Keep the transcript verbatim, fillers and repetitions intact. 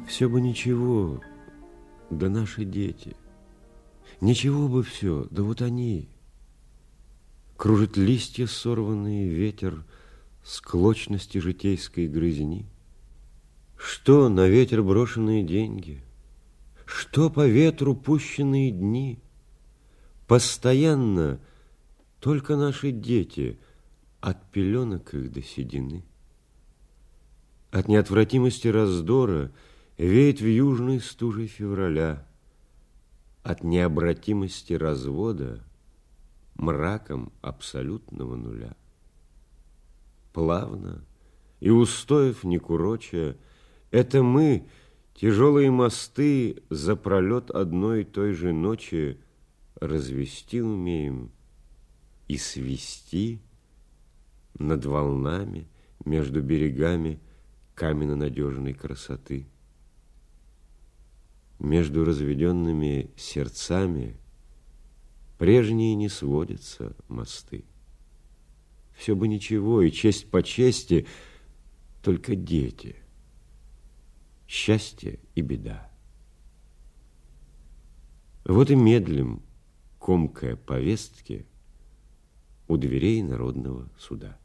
Все бы ничего, да наши дети. Ничего бы все, да вот они. Кружит листья сорванные ветер, склочности житейской грызни. Что на ветер брошенные деньги? Что по ветру пущенные дни? Постоянно только наши дети, от пеленок их до седины. От неотвратимости раздора веет в южной стуже февраля, от необратимости развода мраком абсолютного нуля. Плавно и устоев не куроча, это мы, тяжелые мосты, за пролет одной и той же ночи развести умеем и свести над волнами между берегами каменно-надежной красоты. Между разведенными сердцами прежние не сводятся мосты. Все бы ничего, и честь по чести, только дети, счастье и беда. Вот и медлим, комкая повестки у дверей Народного суда.